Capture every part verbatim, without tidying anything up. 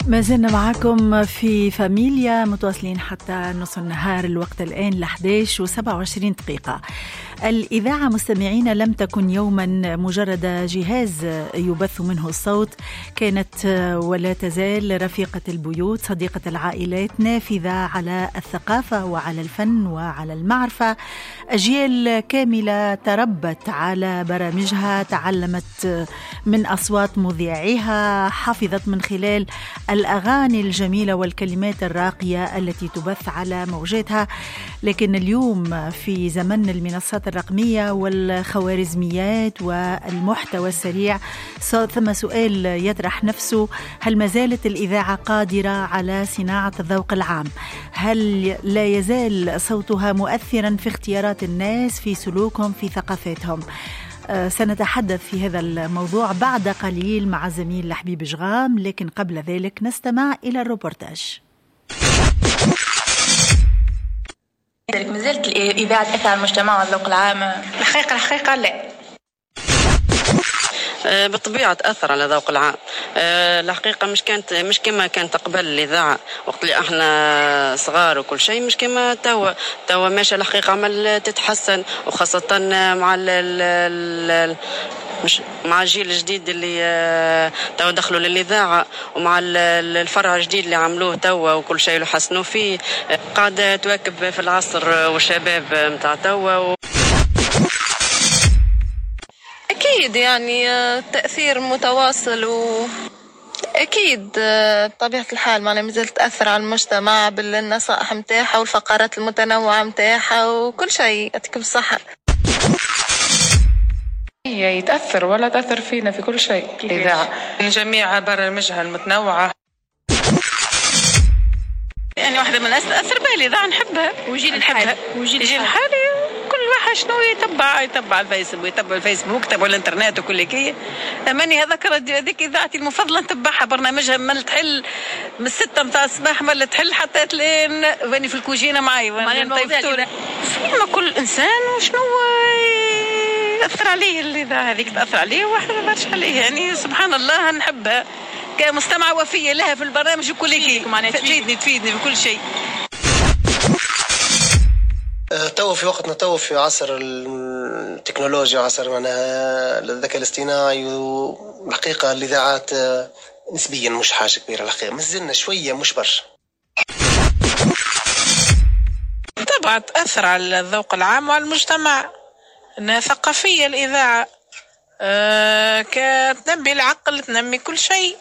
ما زلنا معكم في فاميليا متواصلين حتى نص النهار. الوقت الآن لأحد عشر وسبعة وعشرين دقيقة. الإذاعة مستمعين لم تكن يوما مجرد جهاز يبث منه الصوت، كانت ولا تزال رفيقة البيوت، صديقة العائلات، نافذة على الثقافة وعلى الفن وعلى المعرفة. أجيال كاملة تربت على برامجها، تعلمت من أصوات مذيعيها، حفظت من خلال الأغاني الجميلة والكلمات الراقية التي تبث على موجاتها. لكن اليوم في زمن المنصات الرقمية والخوارزميات والمحتوى السريع ثم سؤال يطرح نفسه: هل ما زالت الإذاعة قادرة على صناعة الذوق العام؟ هل لا يزال صوتها مؤثرا في اختيارات الناس، في سلوكهم، في ثقافتهم؟ سنتحدث في هذا الموضوع بعد قليل مع زميل لحبيب جغام، لكن قبل ذلك نستمع إلى الروبورتاج. ما زالت الإذاعة تأثر على المجتمع والذوق العام؟ الحقيقة الحقيقة لا. بالطبيعة تأثر على ذوق العام. الحقيقة مش كانت مش كما كانت قبل الإذاعة وقت اللي احنا صغار وكل شيء، مش كما توا توا ماشي. الحقيقة عمل تتحسن، وخاصة مع ال ال مش مع الجيل الجديد اللي توا دخلوا للإذاعة، ومع الفرع الجديد اللي عملوه توا وكل شيء اللي حسنوا فيه، قاعدة تواكب في العصر والشباب متاع توا. أكيد يعني تأثير متواصل، وأكيد بطبيعة الحال معنا مازالت تأثر على المجتمع بالنصائح متاعها والفقرات المتنوعة متاعها وكل شيء. يعطيكم الصحة. هي يتأثر ولا تأثر فينا في كل شيء الإذاعة، جميع برامجها المتنوعة. يعني واحدة من الناس تأثر بها الإذاعة، نحبها وجيل الحالي وجيل الحالي كل واحد شنو يتبع يتبع الفيسبوك يتبع الفيسبوك يتبع الانترنت وكل كي. ماني هذاك هذيك إذاعتي المفضلة نتبعها، برنامجها من تحل من الستة متاع الصباح من تحل حتى تلين واني في الكوجينة معي فيما كل إنسان وشنو يأثر عليه الإذاعة هذيك تأثر عليه وواحد ما برش عليه. يعني سبحان الله نحبها كمستمع وفية لها في البرامج وكل شيء، تفيدني تفيدني بكل شيء. تو في وقتنا، تو في عصر التكنولوجيا وعصر معناها الذكاء الاصطناعي، والحقيقة الإذاعات نسبيا مش حاجة كبيرة. الحقيقة مازلنا شوية مش برشا. طبعا تأثر على الذوق العام وعلى المجتمع، إنها ثقافية الإذاعة، أه كتنمي العقل تنمي كل شيء.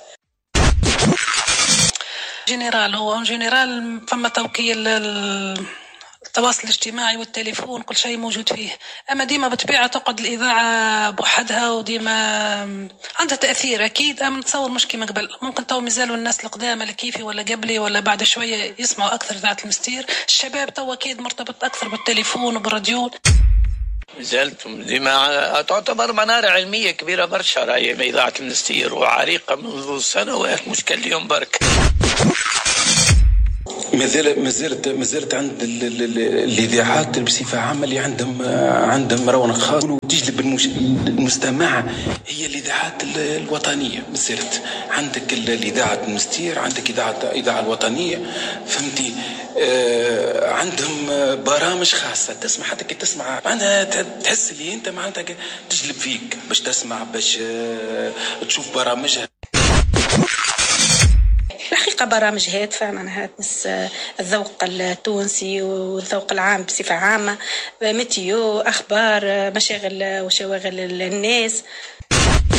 جنرال هو جنرال فما توكيل التواصل الاجتماعي والتليفون كل شيء موجود فيه، أما ديما بطبيعة تقعد الإذاعة بوحدها وديما عندها تأثير أكيد. أما نتصور مش كما قبل، ممكن تو مازالوا الناس القدامى اللي كيفي ولا قبلي ولا بعد شوية يسمعوا أكثر إذاعة المستير. الشباب تو أكيد مرتبط أكثر بالتليفون وبالراديو. زلت ديما تعتبر منارة علمية كبيرة برشا راهي إذاعة المنستير، وعريقة منذ سنوات مش كل يوم برك. مازالت مازالت مازالت عند الاذاعات بصفه عامه اللي عندهم عندهم رونق خاص وتجلب المستمع، هي الاذاعات الوطنيه. مازالت عندك الاذاعه المستير، عندك اذاعه اذاعه الوطنيه، فهمتي؟ آه عندهم برامج خاصه تسمع، حتى كي تسمع معناتها تحس اللي انت معناتها تجلب فيك باش تسمع، باش آه تشوف برامجها. الحقيقة برامج هادفة معناها تمس الذوق التونسي والذوق العام بصفة عامة، ميتيو، أخبار، مشاغل وشواغل الناس.